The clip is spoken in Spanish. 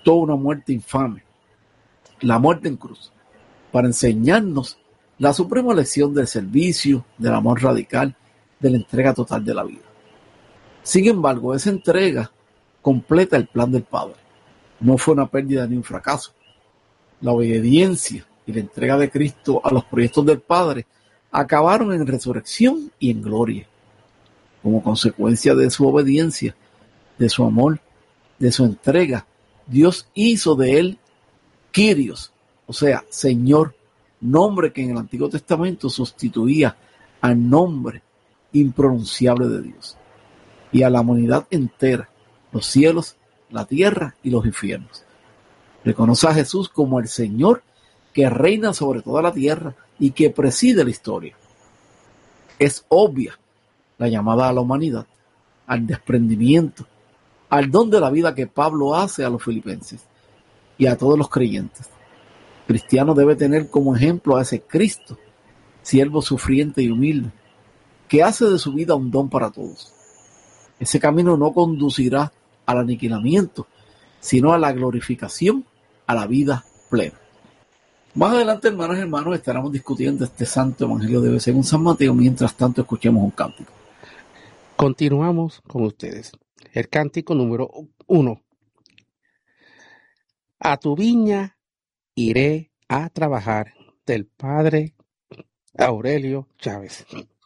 soportó una muerte infame, la muerte en cruz, para enseñarnos la suprema lección del servicio, del amor radical, de la entrega total de la vida. Sin embargo, esa entrega completa el plan del Padre. No fue una pérdida ni un fracaso. La obediencia y la entrega de Cristo a los proyectos del Padre acabaron en resurrección y en gloria. Como consecuencia de su obediencia, de su amor, de su entrega, Dios hizo de él Kyrios, o sea, Señor, nombre que en el Antiguo Testamento sustituía al nombre impronunciable de Dios, y a la humanidad entera, los cielos, la tierra y los infiernos. Reconoce a Jesús como el Señor que reina sobre toda la tierra y que preside la historia. Es obvia la llamada a la humanidad, al desprendimiento, al don de la vida que Pablo hace a los filipenses y a todos los creyentes. El cristiano debe tener como ejemplo a ese Cristo, siervo sufriente y humilde, que hace de su vida un don para todos. Ese camino no conducirá al aniquilamiento, sino a la glorificación, a la vida plena. Más adelante, hermanos y hermanos, estaremos discutiendo este santo evangelio de hoy según San Mateo. Mientras tanto, escuchemos un cántico. Continuamos con ustedes. El cántico número 1. A tu viña iré a trabajar, del padre Aurelio Chávez.